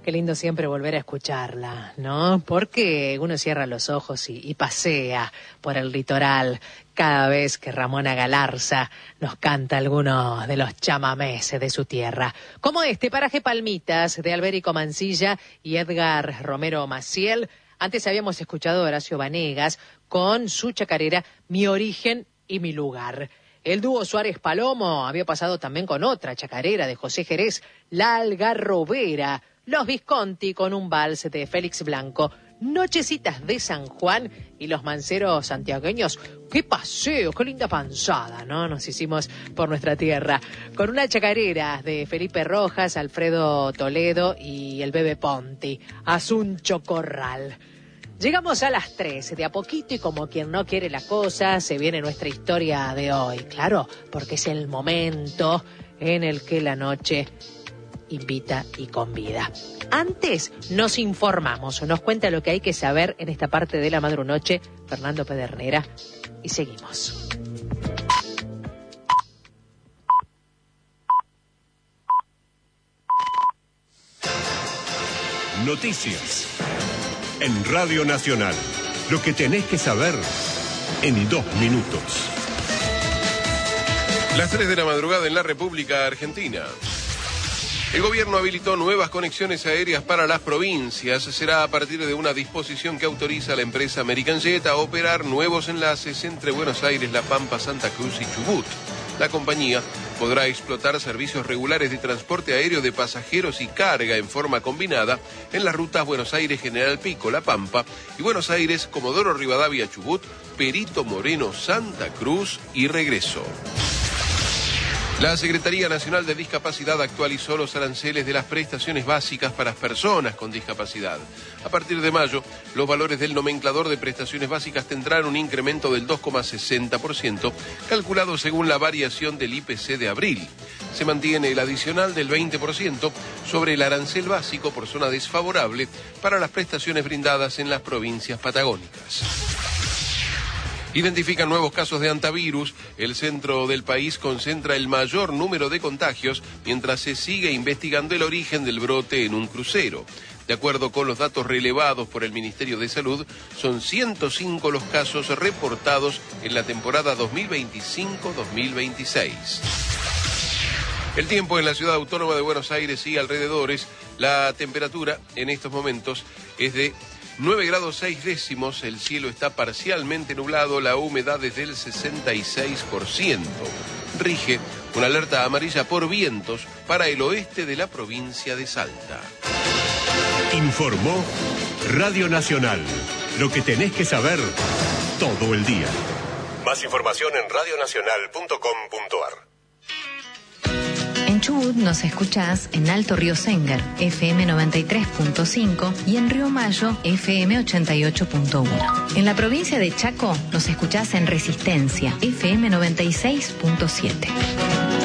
Qué lindo siempre volver a escucharla, ¿no? Porque uno cierra los ojos y pasea por el litoral cada vez que Ramona Galarza nos canta alguno de los chamamés de su tierra. Como este, Paraje Palmitas, de Alberico Mancilla y Edgar Romero Maciel. Antes habíamos escuchado a Horacio Vanegas con su chacarera Mi Origen y Mi Lugar. El dúo Suárez Palomo había pasado también con otra chacarera de José Jerez, La Algarrobera. Los Visconti con un vals de Félix Blanco, Nochecitas de San Juan y los manceros santiagueños. ¡Qué paseo, qué linda panzada!, ¿no? Nos hicimos por nuestra tierra. Con una chacarera de Felipe Rojas, Alfredo Toledo y el Bebe Ponti, Asuncho Corral. Llegamos a las 3, de a poquito y como quien no quiere la cosa, se viene nuestra historia de hoy. Claro, porque es el momento en el que la noche invita y convida. Antes nos informamos, nos cuenta lo que hay que saber en esta parte de la madrunoche Fernando Pedernera y seguimos. Noticias en Radio Nacional. Lo que tenés que saber en 2 minutos. Las 3 de la madrugada en la República Argentina. El gobierno habilitó nuevas conexiones aéreas para las provincias. Será a partir de una disposición que autoriza a la empresa American Jet a operar nuevos enlaces entre Buenos Aires, La Pampa, Santa Cruz y Chubut. La compañía podrá explotar servicios regulares de transporte aéreo de pasajeros y carga en forma combinada en las rutas Buenos Aires-General Pico, La Pampa y Buenos Aires-Comodoro Rivadavia, Chubut, Perito Moreno, Santa Cruz y regreso. La Secretaría Nacional de Discapacidad actualizó los aranceles de las prestaciones básicas para personas con discapacidad. A partir de mayo, los valores del nomenclador de prestaciones básicas tendrán un incremento del 2,60%, calculado según la variación del IPC de abril. Se mantiene el adicional del 20% sobre el arancel básico por zona desfavorable para las prestaciones brindadas en las provincias patagónicas. Identifican nuevos casos de hantavirus. El centro del país concentra el mayor número de contagios mientras se sigue investigando el origen del brote en un crucero. De acuerdo con los datos relevados por el Ministerio de Salud, son 105 los casos reportados en la temporada 2025-2026. El tiempo en la ciudad autónoma de Buenos Aires y alrededores. La temperatura en estos momentos es de 9 grados 6 décimos, el cielo está parcialmente nublado, la humedad es del 66%. Rige una alerta amarilla por vientos para el oeste de la provincia de Salta. Informó Radio Nacional. Lo que tenés que saber todo el día. Más información en radionacional.com.ar. En Chubut nos escuchás en Alto Río Sengar, FM 93.5 y en Río Mayo, FM 88.1. En la provincia de Chaco nos escuchás en Resistencia, FM 96.7.